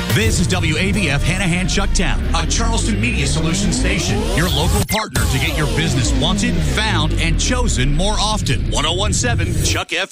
This is WABF Hanahan Chucktown, a Charleston Media Solutions station. Your local partner to get your business wanted, found, and chosen more often. 1017 Chuck FM.